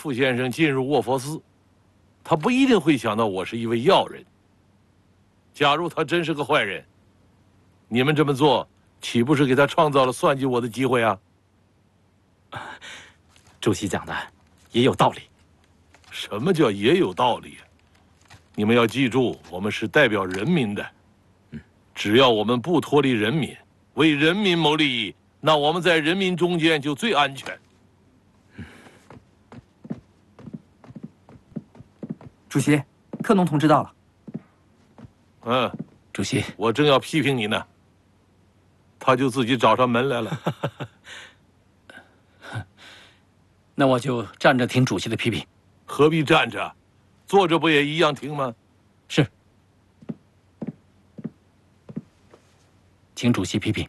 傅先生进入卧佛寺，他不一定会想到我是一位药人。假如他真是个坏人，你们这么做，岂不是给他创造了算计我的机会啊？ 主席讲的也有道理。 什么叫也有道理？你们要记住，我们是代表人民的。只要我们不脱离人民，为人民谋利益，那我们在人民中间就最安全。 主席，克农同志到了。 主席， 我正要批评你呢，他就自己找上门来了。 那我就站着听主席的批评。 何必站着？坐着不也一样听吗？ 是，请主席批评。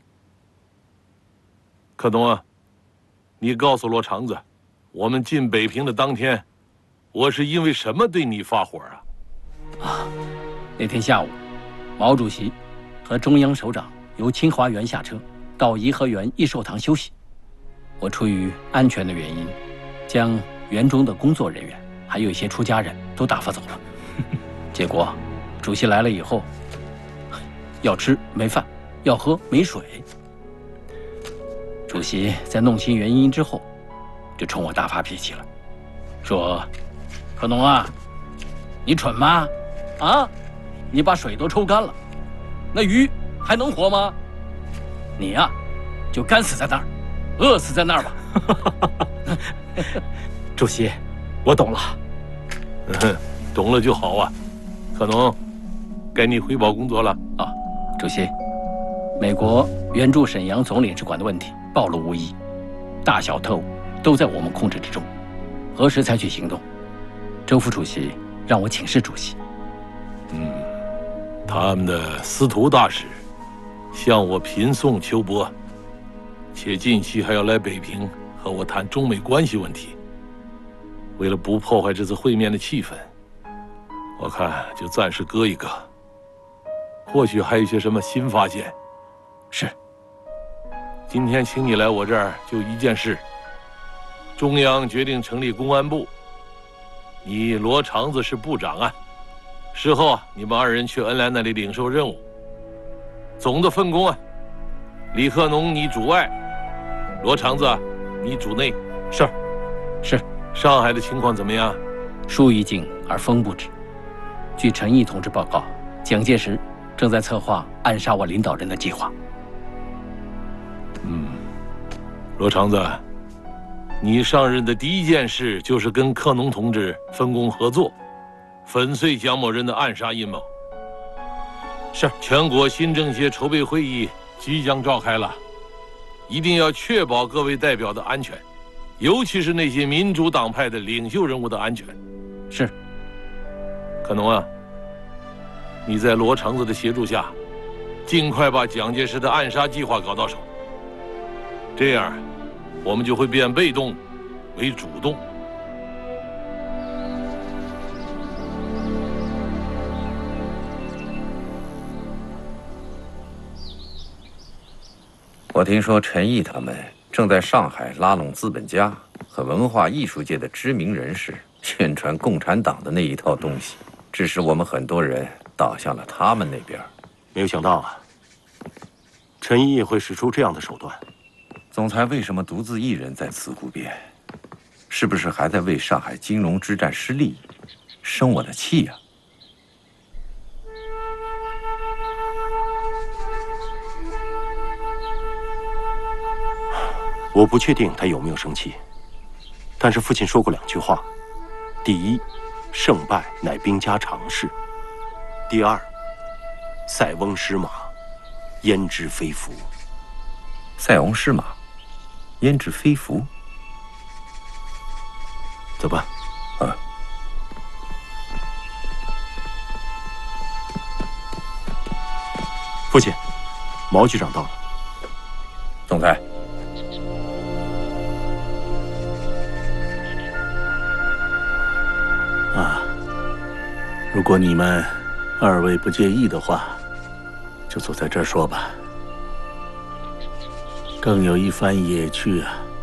克农啊，你告诉罗长子，我们进北平的当天，我是因为什么对你发火啊？ 那天下午，毛主席和中央首长由清华园下车，到颐和园益寿堂休息。我出于安全的原因，将园中的工作人员还有一些出家人都打发走了。结果，主席来了以后，要吃没饭，要喝没水。主席在弄清原因之后，就冲我大发脾气了，说：“克农啊，你蠢吗？啊，你把水都抽干了，那鱼还能活吗？你呀，就干死在那儿，饿死在那儿吧。” 主席，我懂了。 懂了就好啊。克农，该你汇报工作了。 啊，主席，美国援助沈阳总领事馆的问题暴露无遗，大小特务都在我们控制之中。何时采取行动？周副主席让我请示主席。 他们的司徒大使向我频送秋波，且近期还要来北平和我谈中美关系问题。为了不破坏这次会面的气氛，我看就暂时搁一搁。或许还有一些什么新发现。 是。 今天请你来我这儿就一件事，中央决定成立公安部，你罗长子是部长啊。事后你们二人去恩来那里领受任务。总的分工啊，李克农你主外，罗长子你主内。 是。是。 上海的情况怎么样？ 树欲静而风不止。据陈毅同志报告，蒋介石正在策划暗杀我领导人的计划。 罗长子，你上任的第一件事就是跟克农同志分工合作，粉碎蒋某人的暗杀阴谋。 是。 全国新政协筹备会议即将召开了，一定要确保各位代表的安全，尤其是那些民主党派的领袖人物的安全。 是。 克农啊，你在罗长子的协助下，尽快把蒋介石的暗杀计划搞到手，这样我们就会变被动为主动。 我听说陈毅他们正在上海拉拢资本家和文化艺术界的知名人士，宣传共产党的那一套东西，致使我们很多人倒向了他们那边。 没有想到啊，陈毅也会使出这样的手段。 总裁为什么独自一人在此顾边？是不是还在为上海金融之战失利生我的气呀？ 我不确定他有没有生气，但是父亲说过2句话：第一，胜败乃兵家常事；第二，塞翁失马，焉知非福。 塞翁失马，焉知非福。 走吧。父亲，毛局长到了。 总裁。 如果你们2位不介意的话，就坐在这儿说吧。更有一番野趣啊。